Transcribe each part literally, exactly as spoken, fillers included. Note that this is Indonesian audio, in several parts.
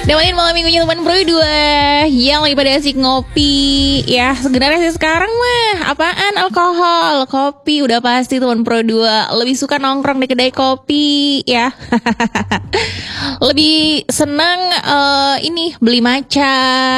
Nemenin malam minggunya teman Pro dua yang lagi pada asik ngopi. Ya generasi sekarang mah apaan alkohol, kopi udah pasti teman Pro dua lebih suka nongkrong di kedai kopi ya. Lebih senang uh, ini beli matcha.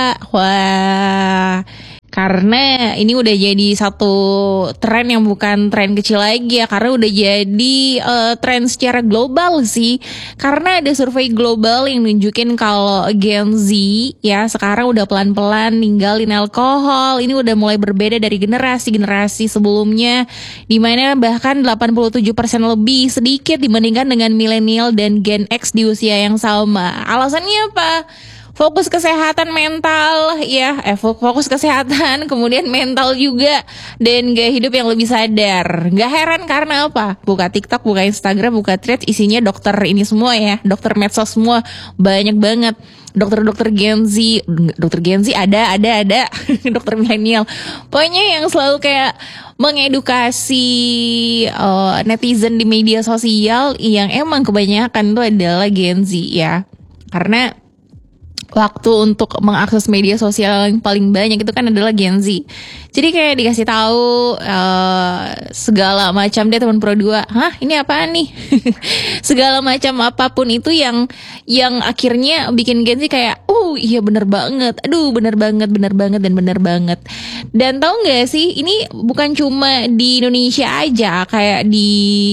Wah, karena ini udah jadi satu tren yang bukan tren kecil lagi ya, karena udah jadi uh, tren secara global sih. Karena ada survei global yang nunjukin kalau Gen Z ya sekarang udah pelan-pelan ninggalin alkohol. Ini udah mulai berbeda dari generasi-generasi sebelumnya, dimana bahkan delapan puluh tujuh persen lebih sedikit dibandingkan dengan milenial dan Gen X di usia yang sama. Alasannya apa? Fokus kesehatan mental ya, eh fokus kesehatan kemudian mental juga, dan gaya hidup yang lebih sadar. Gak heran karena apa? Buka TikTok, buka Instagram, buka Threads, isinya dokter ini semua ya, dokter medsos semua, banyak banget. Dokter-dokter Gen Z, dokter Gen Z ada, ada, ada, dokter milenial. Pokoknya yang selalu kayak mengedukasi uh, netizen di media sosial yang emang kebanyakan itu adalah Gen Z ya. Karena waktu untuk mengakses media sosial yang paling banyak itu kan adalah Gen Z. Jadi kayak dikasih tahu uh, segala macam deh teman Pro dua. Hah, ini apaan nih? Segala macam apapun itu yang yang akhirnya bikin Gen Z kayak, "Oh, iya bener banget. Aduh, bener banget, bener banget dan bener banget." Dan tahu enggak sih, ini bukan cuma di Indonesia aja, kayak di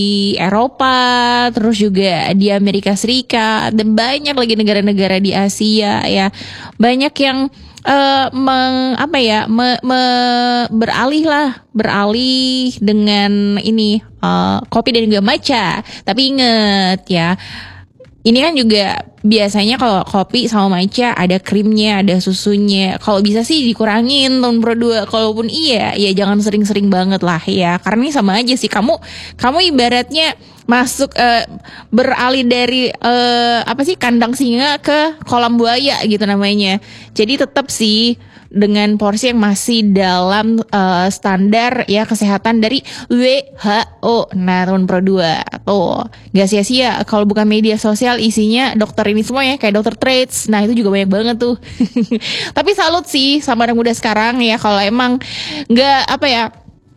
Eropa, terus juga di Amerika Serikat, dan banyak lagi negara-negara di Asia ya. Banyak yang Uh, meng, apa ya me, me, beralih lah beralih dengan ini uh, kopi dan juga matcha. Tapi inget ya, ini kan juga biasanya kalau kopi sama matcha ada krimnya, ada susunya. Kalau bisa sih dikurangin tahun Pro dua. Kalaupun iya, ya jangan sering-sering banget lah ya. Karena ini sama aja sih, kamu kamu ibaratnya masuk uh, beralih dari uh, apa sih kandang singa ke kolam buaya gitu namanya. Jadi tetap sih dengan porsi yang masih dalam uh, standar ya kesehatan dari W H O. Nah, teman Pro dua tuh gak sia-sia kalau bukan media sosial isinya dokter ini semua ya, kayak dokter Threads. Nah, itu juga banyak banget tuh. Tapi salut sih sama anak muda sekarang ya, kalau emang nggak apa ya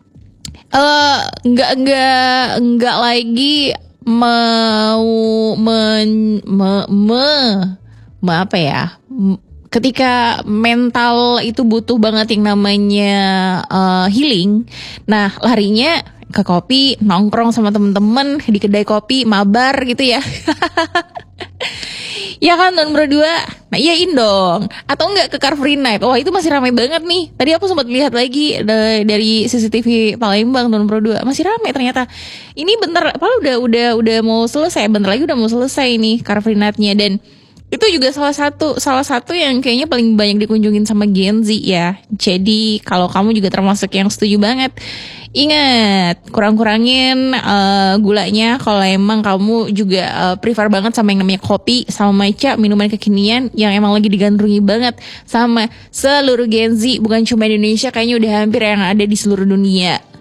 Uh, nggak nggak nggak lagi mau men, me, me, me apa ya ketika mental itu butuh banget yang namanya uh, healing. Nah, larinya ke kopi, nongkrong sama temen-temen di kedai kopi, mabar gitu ya. Ya kan tahun Pro dua. Nah iyain dong. Atau enggak ke Car Free Night. Wah itu masih ramai banget nih. Tadi aku sempat lihat lagi dari C C T V Palembang tahun Pro dua. Masih ramai ternyata. Ini bentar, padahal udah udah udah mau selesai. Bentar lagi udah mau selesai nih Car Free Night-nya. Dan itu juga salah satu salah satu yang kayaknya paling banyak dikunjungin sama Gen Z ya. Jadi kalau kamu juga termasuk yang setuju banget, ingat kurang-kurangin uh, gulanya kalau emang kamu juga uh, prefer banget sama yang namanya kopi sama matcha, minuman kekinian yang emang lagi digandrungi banget sama seluruh Gen Z, bukan cuma Indonesia, kayaknya udah hampir yang ada di seluruh dunia.